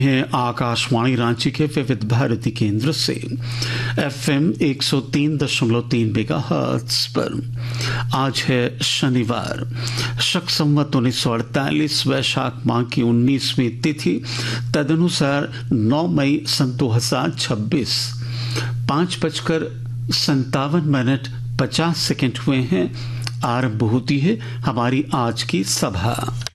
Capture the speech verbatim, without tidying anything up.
है आकाशवाणी रांची के विविध भारती केंद्र से एफएम एक सौ तीन दशमलव तीन मेगाहर्ट्ज पर। आज है शनिवार, शक संवत उन्नीस सौ अड़तालीस वैशाख माह की उन्नीसवीं तिथि, तदनुसार नौ मई सन दो हजार छब्बीस। पाँच बजकर संतावन मिनट पचास सेकंड हुए हैं। आरंभ होती है हमारी आज की सभा।